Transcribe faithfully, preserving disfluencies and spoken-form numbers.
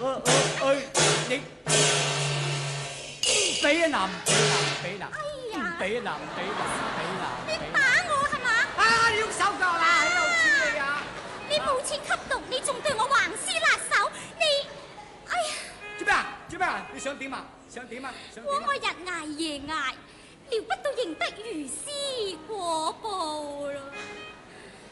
呃呃，你俾啊男，俾男，俾男， 哎呀， 俾男，俾男，俾男， 你打我係嘛？ 啊！你喐手腳啦，喺度黐你啊！ 你冇錢吸毒，你仲對我橫施辣手，你，哎呀！ 做咩啊？做咩啊？你想點啊？想點啊？想點啊？ 我日捱夜捱，料不到認得如斯果報啦。